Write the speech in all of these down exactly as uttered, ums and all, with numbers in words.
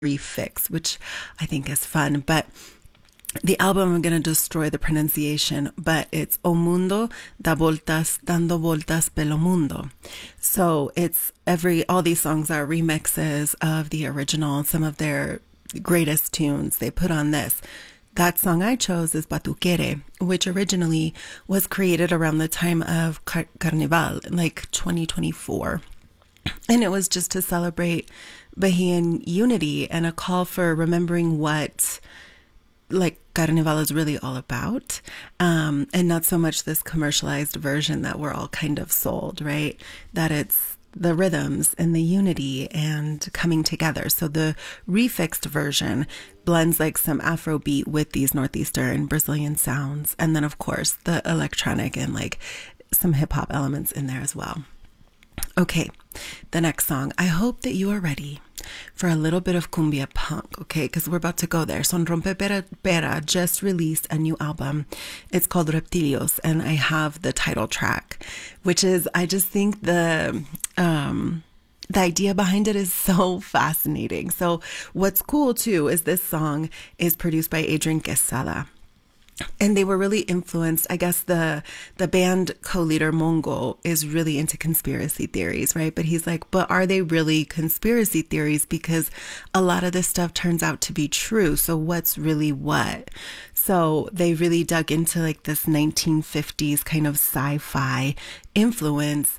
refix, which I think is fun. But the album, I'm going to destroy the pronunciation, but it's O Mundo da Voltas, Dando Voltas pelo Mundo. So it's every, all these songs are remixes of the original, some of their greatest tunes they put on this. That song I chose is Batuquere, which originally was created around the time of Car- Carnival, like twenty twenty-four. And it was just to celebrate Bahian unity and a call for remembering what like Carnival is really all about, um, and not so much this commercialized version that we're all kind of sold, right? That it's the rhythms and the unity and coming together. So the refixed version blends like some Afrobeat with these Northeastern Brazilian sounds. And then of course the electronic and like some hip hop elements in there as well. Okay, the next song. I hope that you are ready for a little bit of cumbia punk, okay? Because we're about to go there. Son Rompe Pera, Pera just released a new album. It's called Reptilios, and I have the title track, which is, I just think the um, the idea behind it is so fascinating. So what's cool too is this song is produced by Adrian Quesada. And they were really influenced. I guess the the band co-leader Mongo is really into conspiracy theories, right? But he's like, but are they really conspiracy theories? Because a lot of this stuff turns out to be true. So what's really what? So they really dug into like this nineteen fifties kind of sci-fi influence,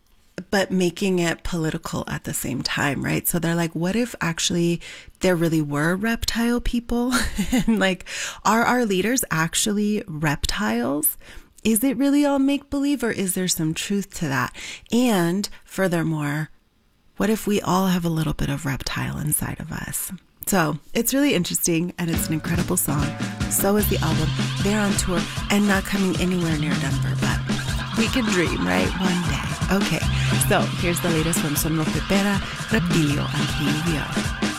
but making it political at the same time, right? So they're like, what if actually there really were reptile people? And like, are our leaders actually reptiles? Is it really all make-believe, or is there some truth to that? And furthermore, what if we all have a little bit of reptile inside of us? So it's really interesting, and it's an incredible song. So is the album. They're on tour and not coming anywhere near Denver, but we can dream, right? One day. Okay, so here's the latest from Son Rompe Pera, Reptilio, on K U V O.